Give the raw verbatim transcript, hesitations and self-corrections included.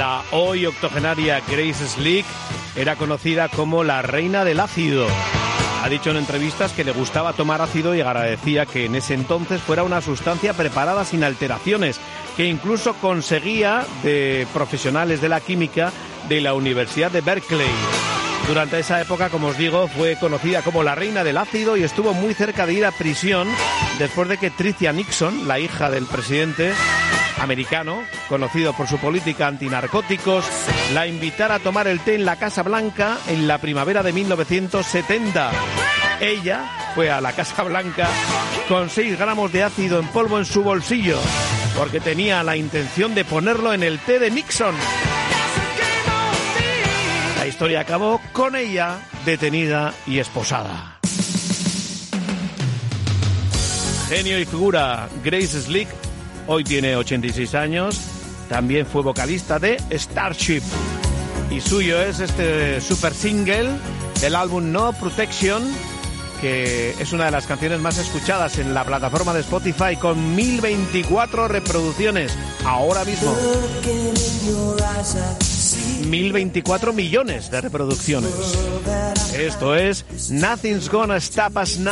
La hoy octogenaria Grace Slick era conocida como la reina del ácido. Ha dicho en entrevistas que le gustaba tomar ácido y agradecía que en ese entonces fuera una sustancia preparada sin alteraciones, que incluso conseguía de profesionales de la química de la Universidad de Berkeley. Durante esa época, como os digo, fue conocida como la reina del ácido y estuvo muy cerca de ir a prisión después de que Tricia Nixon, la hija del presidente americano, conocido por su política antinarcóticos, la invitara a tomar el té en la Casa Blanca en la primavera de mil novecientos setenta. Ella fue a la Casa Blanca con seis gramos de ácido en polvo en su bolsillo, porque tenía la intención de ponerlo en el té de Nixon. La historia acabó con ella detenida y esposada. Genio y figura Grace Slick, hoy tiene ochenta y seis años, también fue vocalista de Starship. Y suyo es este super single del álbum No Protection, que es una de las canciones más escuchadas en la plataforma de Spotify, con mil veinticuatro reproducciones ahora mismo. mil veinticuatro millones de reproducciones. Esto es Nothing's Gonna Stop Us Now.